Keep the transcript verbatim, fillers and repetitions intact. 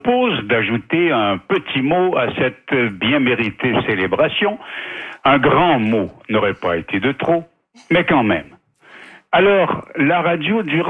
Pose d'ajouter un petit mot à cette bien méritée célébration. Un grand mot n'aurait pas été de trop, mais quand même. Alors, la radio, durant